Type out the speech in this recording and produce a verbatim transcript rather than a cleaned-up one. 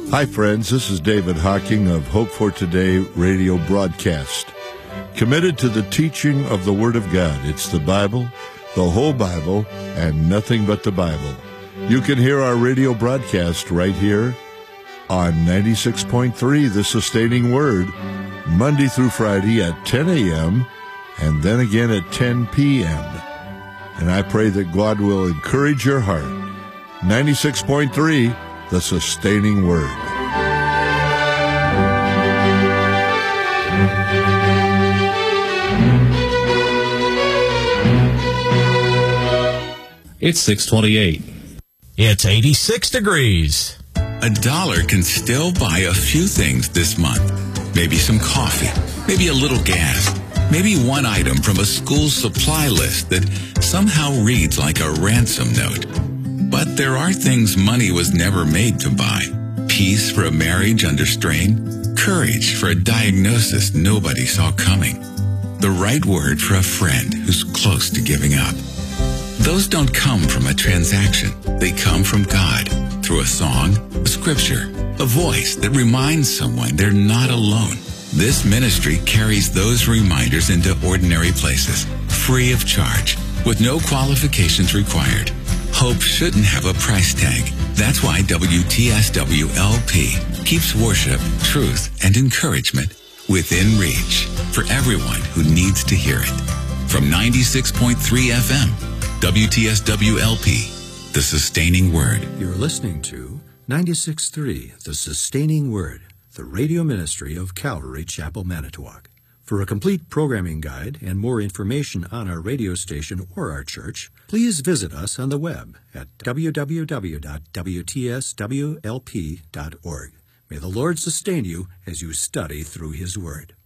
Hi, friends. This is David Hocking of Hope for Today radio broadcast. Committed to the teaching of the Word of God. It's the Bible, the whole Bible, and nothing but the Bible. You can hear our radio broadcast right here on ninety-six point three, The Sustaining Word, Monday through Friday at ten a.m. and then again at ten p.m. And I pray that God will encourage your heart. ninety-six point three, The Sustaining Word. It's six twenty-eight. It's eighty-six degrees. A dollar can still buy a few things this month. Maybe some coffee, maybe a little gas, maybe one item from a school supply list that somehow reads like a ransom note. But there are things money was never made to buy. Peace for a marriage under strain, courage for a diagnosis nobody saw coming, the right word for a friend who's close to giving up. Those don't come from a transaction. They come from God through a song, a scripture, a voice that reminds someone they're not alone. This ministry carries those reminders into ordinary places, free of charge, with no qualifications required. Hope shouldn't have a price tag. That's why W T S W L P keeps worship, truth, and encouragement within reach for everyone who needs to hear it. From ninety-six point three F M, W T S W L P, The Sustaining Word. You're listening to ninety-six point three, The Sustaining Word, the radio ministry of Calvary Chapel, Manitowoc. For a complete programming guide and more information on our radio station or our church, please visit us on the web at w w w dot w t s w l p dot org. May the Lord sustain you as you study through His Word.